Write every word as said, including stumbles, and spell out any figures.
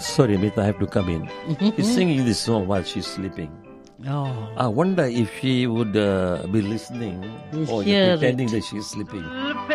Sorry, Amita, I have to come in. He's singing this song while she's sleeping. Oh. I wonder if she would uh, be listening You or hear pretending it. that she's sleeping.